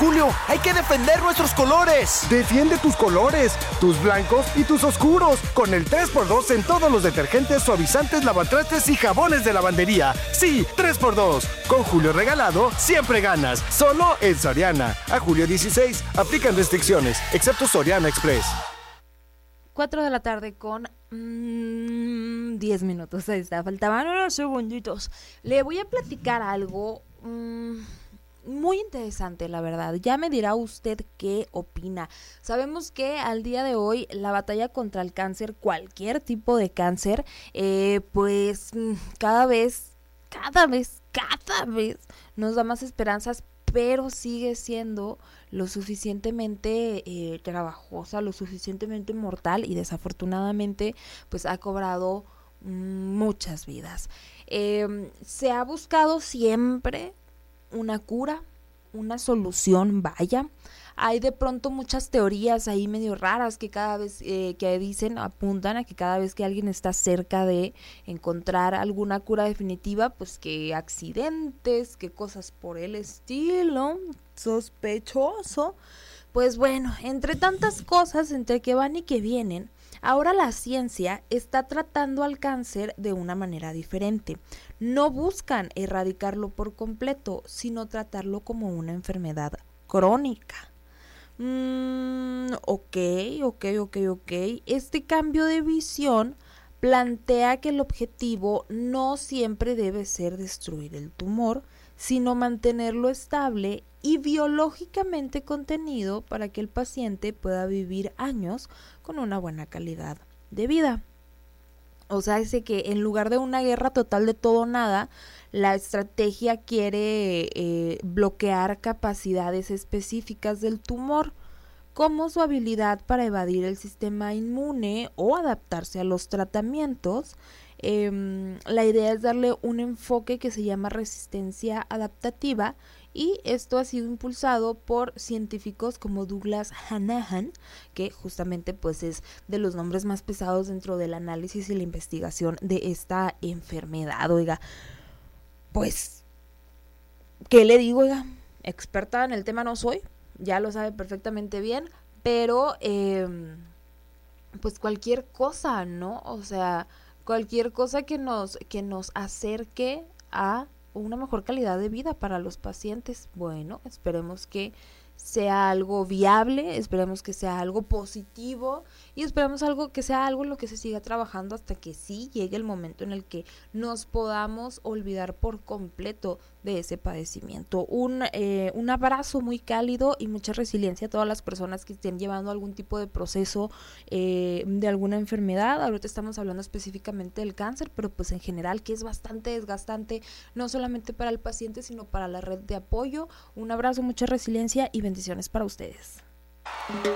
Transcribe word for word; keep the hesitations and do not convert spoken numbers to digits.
Julio, hay que defender nuestros colores. Defiende tus colores, tus blancos y tus oscuros, con el tres por dos en todos los detergentes, suavizantes, lavatrastes y jabones de lavandería. Sí, tres por dos. Con Julio regalado, siempre ganas. Solo en Soriana. A julio dieciséis, aplican restricciones, excepto Soriana Express. cuatro de la tarde con mmm, diez minutos. Ahí está, faltaban unos segunditos. Le voy a platicar algo mmm, muy interesante, la verdad. Ya me dirá usted qué opina. Sabemos que al día de hoy la batalla contra el cáncer, cualquier tipo de cáncer, eh, pues cada vez, cada vez, cada vez nos da más esperanzas, pero sigue siendo lo suficientemente eh, trabajosa, lo suficientemente mortal y desafortunadamente pues ha cobrado mm, muchas vidas. Eh, se ha buscado siempre una cura, una solución, vaya. Hay de pronto muchas teorías ahí medio raras que cada vez eh, que dicen, apuntan a que cada vez que alguien está cerca de encontrar alguna cura definitiva, pues que accidentes, que cosas por el estilo, sospechoso. Pues bueno, entre tantas cosas, entre que van y que vienen, ahora la ciencia está tratando al cáncer de una manera diferente. No buscan erradicarlo por completo, sino tratarlo como una enfermedad crónica. Mm, ok, ok, ok, ok. Este cambio de visión plantea que el objetivo no siempre debe ser destruir el tumor, sino mantenerlo estable y biológicamente contenido para que el paciente pueda vivir años con una buena calidad de vida. O sea, es que en lugar de una guerra total de todo o nada, la estrategia quiere eh, bloquear capacidades específicas del tumor, como su habilidad para evadir el sistema inmune o adaptarse a los tratamientos. Eh, la idea es darle un enfoque que se llama resistencia adaptativa, y esto ha sido impulsado por científicos como Douglas Hanahan, que justamente pues es de los nombres más pesados dentro del análisis y la investigación de esta enfermedad. Oiga, pues, ¿qué le digo? Oiga, experta en el tema no soy, ya lo sabe perfectamente bien, pero eh, pues cualquier cosa, ¿no? O sea, cualquier cosa que nos, que nos acerque a una mejor calidad de vida para los pacientes. Bueno, esperemos que sea algo viable, esperemos que sea algo positivo y esperemos algo que sea algo en lo que se siga trabajando hasta que sí llegue el momento en el que nos podamos olvidar por completo de ese padecimiento. Un, eh, un abrazo muy cálido y mucha resiliencia a todas las personas que estén llevando algún tipo de proceso eh, de alguna enfermedad. Ahorita estamos hablando específicamente del cáncer, pero pues en general que es bastante desgastante, no solamente para el paciente, sino para la red de apoyo. Un abrazo, mucha resiliencia y bendiciones para ustedes.